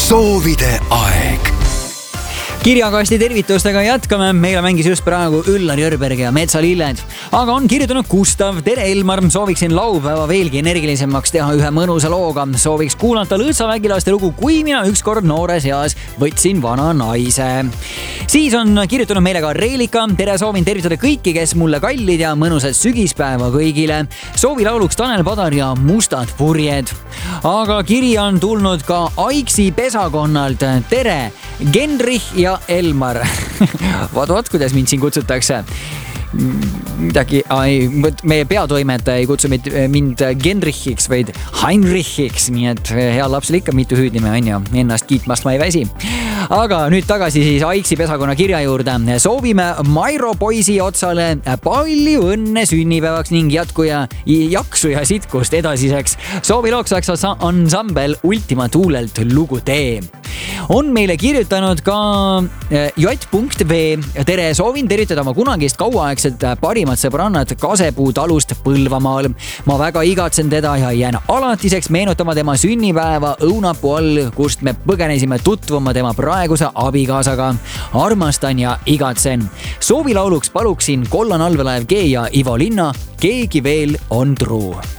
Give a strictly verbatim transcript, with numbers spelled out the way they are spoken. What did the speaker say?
soovide aeg. Kirjakasti tervitustega jätkame. Meile mängis just praegu Üllar Jörberg ja Metsalilled. Aga on kirjutanud Gustav. Tere Elmar, sooviksin laupäeva veelgi energilisemaks teha ühe mõnusa looga. Sooviks kuulata Lõõtsavägilaste lugu Kui mina ükskord noores eas võtsin vana naise. Siis on kirjutanud meile ka Reelika. Tere, soovin tervitada kõiki, kes mulle kallid ja mõnusat sügispäeva kõigile. Soovi lauluks Tanel Padar ja Mustad purjed. Aga kiri on tulnud ka Aiksi pesakonnalt. Tere, Genrich ja Elmar. Vaat, vaat, kuidas mind siin kutsutakse. Midagi, ai, meie peatoimetaja ei kutsu mind Genrichiks, vaid Heinrichiks, nii et hea lapsel ikka mitu hüüdnime on ja ennast kiitmast ma ei väsi. Aga nüüd tagasi siis Aiksi pesakonna kirja juurde. Soovime Mairo poisi otsale palju õnne sünnipäevaks ning jätku ja jaksu ja sitkust edasiseks. Soovilooksaks ansambel Ultima Tuulelt lugu Tee. On meile kirjutanud ka J.V. Tere, soovin tervitada oma kunagist kauaaegset parimat sõbrannat Kasepuu talust Põlvamaal. Ma väga igatsen teda ja jään alatiseks meenutama tema sünnipäeva õunapuu all, kust me põgenesime tutvuma tema praeguse abikaasaga. Armastan ja igatsen. Soovilauluks paluksin Kollan allveelaev G ja Ivo Linna. Keegi veel on truu.